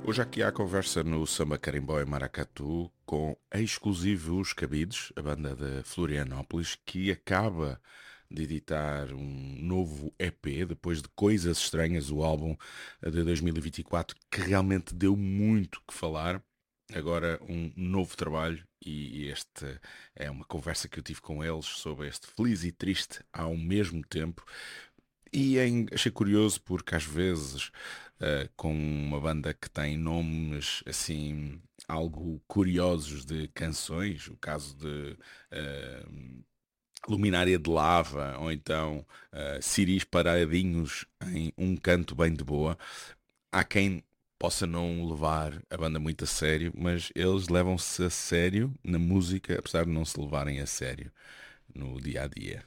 Hoje aqui há conversa no Samba Carimbó e Maracatu com a exclusivos Cabides, a banda de Florianópolis, que acaba de editar um novo EP, depois de Coisas Estranhas, o álbum de 2024, que realmente deu muito que falar. Agora um novo trabalho e este é uma conversa que eu tive com eles sobre este feliz e triste ao mesmo tempo. Achei curioso porque às vezes com uma banda que tem nomes assim algo curiosos de canções, o caso de eh, Luminária de Lava ou então Ciris Paradinhos em Um Canto Bem de Boa, há quem possa não levar a banda muito a sério, mas eles levam-se a sério na música, apesar de não se levarem a sério no dia a dia.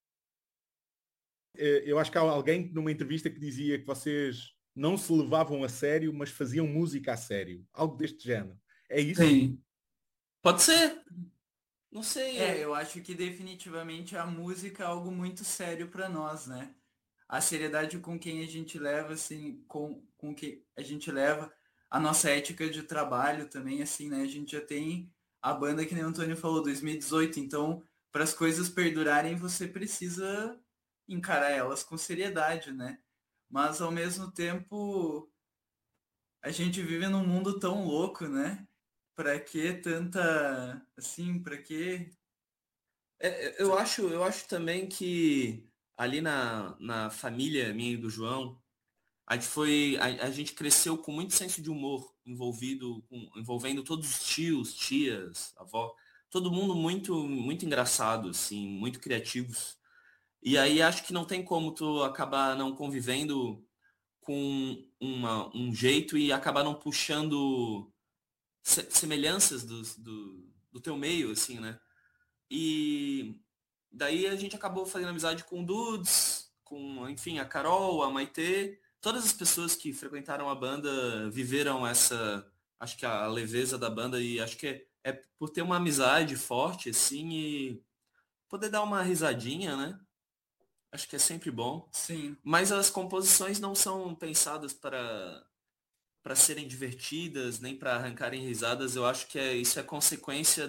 Eu acho que há alguém numa entrevista que dizia que vocês não se levavam a sério, mas faziam música a sério. Algo deste género. É isso? Sim. Pode ser. Não sei. Eu acho que definitivamente a música é algo muito sério para nós, né? A seriedade com quem a gente leva, assim, com que a gente leva, a nossa ética de trabalho também, assim, né? A gente já tem a banda que nem o Antônio falou, 2018, então, para as coisas perdurarem, você precisa encarar elas com seriedade, né? Mas ao mesmo tempo, a gente vive num mundo tão louco, né? Pra que tanta, assim, pra que Eu acho também que ali na família minha e do João, a gente cresceu com muito senso de humor envolvendo todos os tios, tias, avó, todo mundo muito engraçado, assim, muito criativos. E aí acho que não tem como tu acabar não convivendo com um jeito e acabar não puxando semelhanças do teu meio, assim, né? E daí a gente acabou fazendo amizade com o Dudes, com, enfim, a Carol, a Maitê. Todas as pessoas que frequentaram a banda viveram acho que a leveza da banda e acho que é por ter uma amizade forte, assim, e poder dar uma risadinha, né? Acho que é sempre bom. sim. Mas as composições não são pensadas para serem divertidas, nem para arrancarem risadas. Eu acho que isso é consequência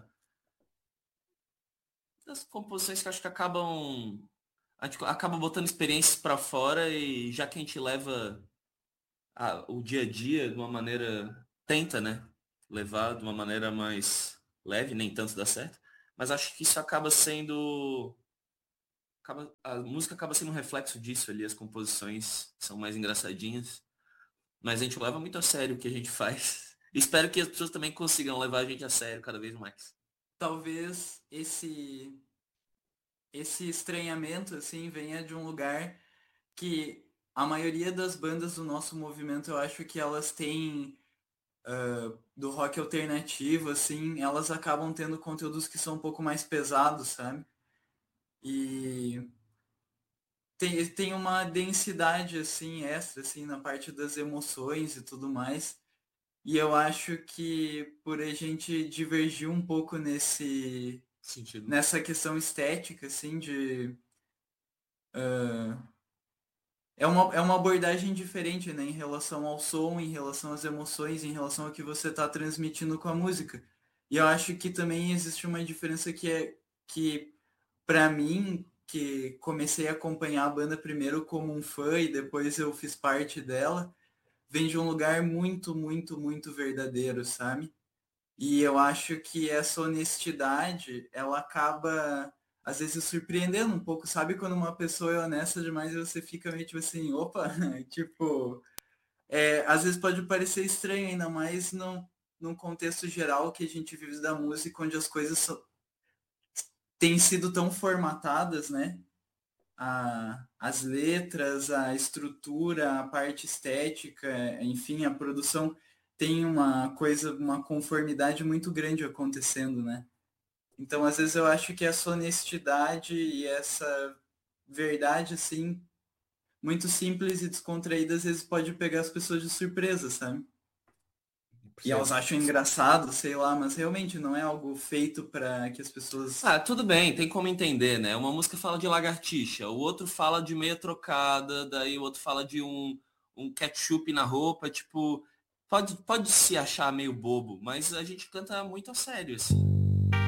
das composições que acho que a gente acaba botando experiências para fora e já que a gente leva o dia a dia de uma maneira, tenta, né? Levar de uma maneira mais leve, nem tanto dá certo. Mas acho que isso a música acaba sendo um reflexo disso ali, as composições são mais engraçadinhas. Mas a gente leva muito a sério o que a gente faz. Espero que as pessoas também consigam levar a gente a sério cada vez mais. Talvez esse estranhamento assim venha de um lugar que a maioria das bandas do nosso movimento, eu acho que elas têm do rock alternativo, assim, elas acabam tendo conteúdos que são um pouco mais pesados, sabe? E tem uma densidade assim extra assim na parte das emoções e tudo mais. E eu acho que por a gente divergir um pouco Sentido. nessa questão estética, assim, de é uma abordagem diferente, né, em relação ao som, em relação às emoções, em relação ao que você está transmitindo com a música. E eu acho que também existe uma diferença que é que, para mim, que comecei a acompanhar a banda primeiro como um fã e depois eu fiz parte dela, vem de um lugar muito, muito, muito verdadeiro, sabe? E eu acho que essa honestidade, ela acaba, às vezes, surpreendendo um pouco. Sabe quando uma pessoa é honesta demais e você fica meio tipo assim, opa, tipo, às vezes pode parecer estranho, ainda mais num contexto geral que a gente vive da música, onde as coisas têm sido tão formatadas, né? As letras, a estrutura, a parte estética, enfim, a produção tem uma conformidade muito grande acontecendo, né? Então, às vezes eu acho que essa honestidade e essa verdade, assim, muito simples e descontraída, às vezes pode pegar as pessoas de surpresa, sabe? E Percebo. elas acham engraçado, sei lá, mas realmente não é algo feito para que as pessoas. Ah, tudo bem, tem como entender, né? Uma música fala de lagartixa, o outro fala de meia trocada, daí o outro fala de um ketchup na roupa, tipo, pode se achar meio bobo, mas a gente canta muito a sério, assim.